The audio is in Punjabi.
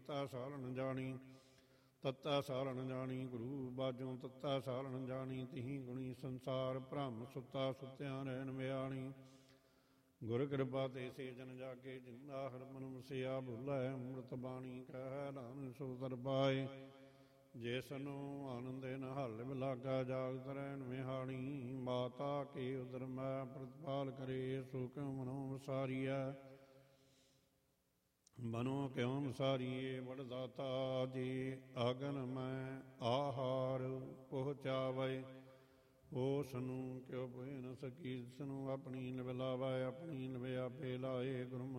ਤੱਤਾ ਸਾਲਣ ਜਾਣੀ। ਤੱਤਾ ਸਾਲਣ ਜਾਣੀ ਗੁਰੂ ਬਾਝੋਂ ਤੱਤਾ ਸਾਲਣ ਜਾਣੀ। ਤਿਹੀ ਗੁਣੀ ਸੰਸਾਰ ਭ੍ਰਮ ਸੁੱਤਾ ਸੁੱਤਿਆਂ ਰਹਿਣ ਵਿਆਣੀ। ਗੁਰ ਕਿਰਪਾ ਤੇ ਸੇ ਜਨ ਜਾਗੇ ਜਿੰਦਾ ਹਰ ਮਨ ਵਸਿਆ ਭੁੱਲੈ ਅੰਮ੍ਰਿਤ ਬਾਣੀ ਕਹਿ ਨਾਨਕ ਸੋ ਦਰ ਪਾਏ। ਜਿਸਨੂੰ ਆਨੰਦੇ ਨਹਾਲ ਬਿਲਾਗਾ ਜਾਗਤ ਰਹਿਣ ਵਿਹਾਣੀ। ਮਾਤਾ ਕੇ ਉਦਰ ਮੈਂ ਪ੍ਰਤਪਾਲ ਕਰੇ ਸੋ ਕਿਉ ਮਨੋ ਵਿਸਾਰੀਐ। ਮਨੋ ਕਿਉ ਵਿਸਾਰੀਏ ਵਡ ਦਾਤਾ ਜੀ ਆਗਨ ਮੈਂ ਆਹਾਰ ਪਹੁੰਚਾਵੇ। ਉਸ ਨੂੰ ਕਿਉ ਪੁੱਛ ਨ ਸਕੀ ਜਿਸਨੂੰ ਆਪਣੀ ਲਿਵ ਲਾਵੈ ਆਪਣੀ ਲਿਵ ਆਪੇ ਲਾਏ। ਗੁਰੂ